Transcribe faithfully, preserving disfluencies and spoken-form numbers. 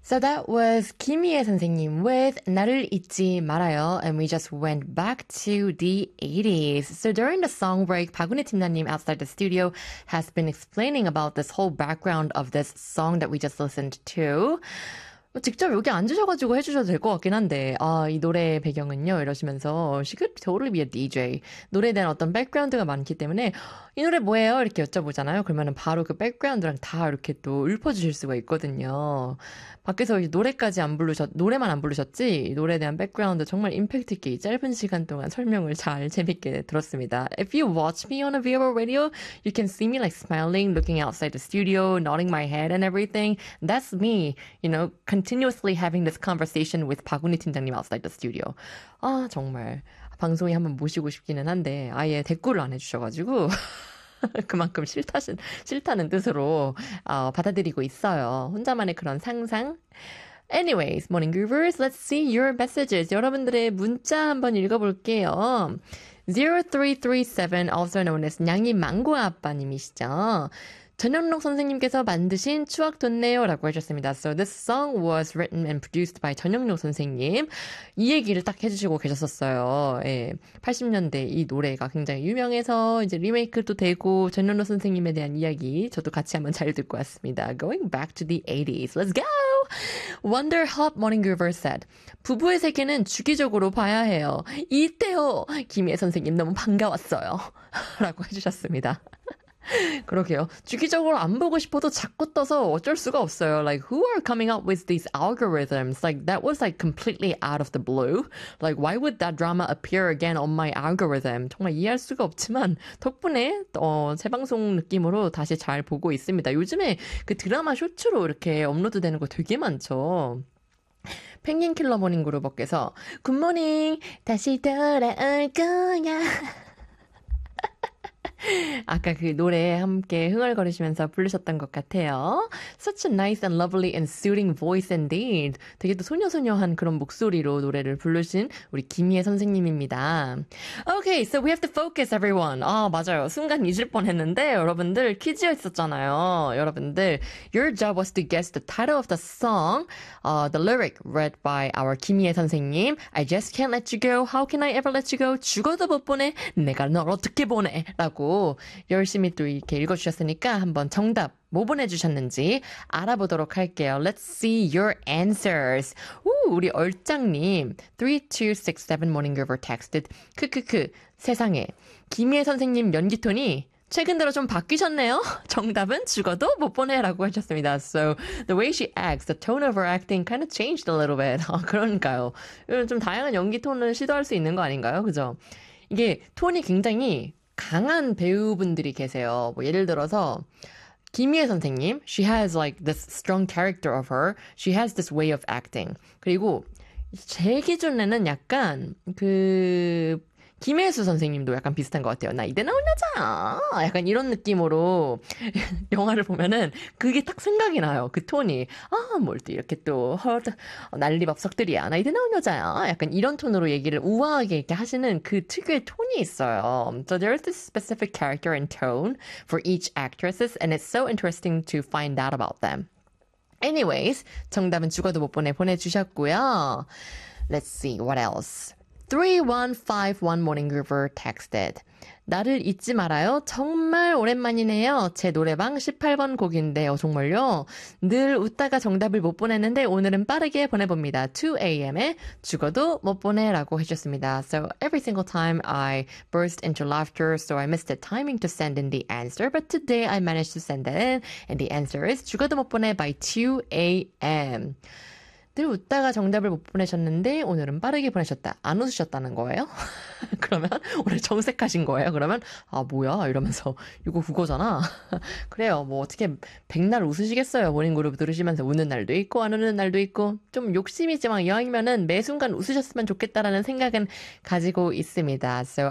So that was 김희애 선생님 with 나를 잊지 말아요. And we just went back to the eighties. So during the song break, 박은혜 팀장님 outside the studio has been explaining about this whole background of this song that we just listened to. 직접 여기 앉으셔가지고 해주셔도 될 것 같긴 한데, 아, 이 노래의 배경은요, 이러시면서, she could totally be a 디제이. 노래에 대한 어떤 백그라운드가 많기 때문에, 이 노래 뭐예요? 이렇게 여쭤보잖아요. 그러면은 바로 그 백그라운드랑 다 이렇게 또 읊어주실 수가 있거든요. 밖에서 이제 노래까지 안 부르셨, 노래만 안 부르셨지, 이 노래에 대한 백그라운드 정말 임팩트 있게 이 짧은 시간 동안 설명을 잘 재밌게 들었습니다. If you watch me on a V O radio, you can see me like smiling, looking outside the studio, nodding my head and everything. That's me, you know, continuously having this conversation with 박은희 팀장님 outside the studio. 아, 정말. 방송에 한번 모시고 싶기는 한데, 아예 댓글을 안 해주셔가지고. 그만큼 싫다신, 싫다는 뜻으로 어, 받아들이고 있어요. 혼자만의 그런 상상. Anyways, Morning Groovers, let's see your messages. 여러분들의 문자 한번 읽어볼게요. zero three three seven, also known as 냥이 망고 아빠님이시죠. 전영록 선생님께서 만드신 추억 돋네요 라고 해주셨습니다. So this song was written and produced by 전영록 선생님. 이 얘기를 딱 해주시고 계셨었어요. 예, 팔십 년대 이 노래가 굉장히 유명해서 이제 리메이크도 되고 전영록 선생님에 대한 이야기 저도 같이 한번 잘 듣고 왔습니다. Going back to the eighties. Let's go! Wonder Hop Morning Groover said, 부부의 세계는 주기적으로 봐야 해요. 이때요! 김희애 선생님 너무 반가웠어요. 라고 해주셨습니다. 그러게요. 주기적으로 안 보고 싶어도 자꾸 떠서 어쩔 수가 없어요. Like, who are coming up with these algorithms? Like, that was like completely out of the blue. Like, why would that drama appear again on my algorithm? 정말 이해할 수가 없지만 덕분에 어, 재방송 느낌으로 다시 잘 보고 있습니다. 요즘에 그 드라마 쇼츠로 이렇게 업로드되는 거 되게 많죠. 펭귄 킬러 모닝 그룹업께서 굿모닝 다시 돌아올 거야. 아까 그 노래에 함께 흥얼거리시면서 부르셨던 것 같아요. Such a nice and lovely and soothing voice indeed. 되게 또 소녀소녀한 그런 목소리로 노래를 부르신 우리 김희애 선생님입니다. Okay, so we have to focus everyone. 아, 맞아요. 순간 잊을 뻔했는데 여러분들 퀴즈였었잖아요. 여러분들, your job was to guess the title of the song, uh, the lyric read by our 김희애 선생님. I just can't let you go. How can I ever let you go? 죽어도 못 보내. 내가 널 어떻게 보내? 라고 열심히 또 이렇게 읽어주셨으니까 한번 정답 뭐 보내주셨는지 알아보도록 할게요. Let's see your answers. 우, 우리 얼짱님 three two six seven Morning Groover texted 크크크 세상에 김희애 선생님 연기 톤이 최근 들어 좀 바뀌셨네요. 정답은 죽어도 못 보내라고 하셨습니다. So the way she acts, the tone of her acting kind of changed a little bit. 아, 그러니까요. 좀 다양한 연기 톤을 시도할 수 있는 거 아닌가요? 그죠? 이게 톤이 굉장히 강한 배우분들이 계세요. 뭐 예를 들어서 김희애 선생님, she has like this strong character of her. She has this way of acting. 그리고 제 기준에는 약간 그 김혜수 선생님도 약간 비슷한 것 같아요. 나 이제 나온 여자야. 약간 이런 느낌으로 영화를 보면은 그게 딱 생각이 나요. 그 톤이. 아, 뭘 또 이렇게 또 헐, 난리법석들이야. 나 이제 나온 여자야. 약간 이런 톤으로 얘기를 우아하게 이렇게 하시는 그 특유의 톤이 있어요. So there is this specific character and tone for each actresses and it's so interesting to find out about them. Anyways, 정답은 죽어도 못 보내 보내주셨고요. Let's see, what else? three one five one Morning Groover texted. 나를 잊지 말아요. 정말 오랜만이네요. 제 노래방 십팔 번 곡인데 어, 정말요. 늘 웃다가 정답을 못 보냈는데 오늘은 빠르게 보내봅니다. two a.m에 죽어도 못 보내라고 해주셨습니다. So every single time I burst into laughter, so I missed the timing to send in the answer. But today I managed to send that in, and the answer is 죽어도 못 보내 by two a.m. 늘 웃다가 정답을 못 보내셨는데 오늘은 빠르게 보내셨다. 안 웃으셨다는 거예요? 그러면 오늘 정색하신 거예요? 그러면 아 뭐야 이러면서 이거 그거잖아. 그래요. 뭐 어떻게 백날 웃으시겠어요. 모닝그룹 들으시면서 웃는 날도 있고 안 웃는 날도 있고 좀 욕심이지만 이왕이면은 매 순간 웃으셨으면 좋겠다라는 생각은 가지고 있습니다. So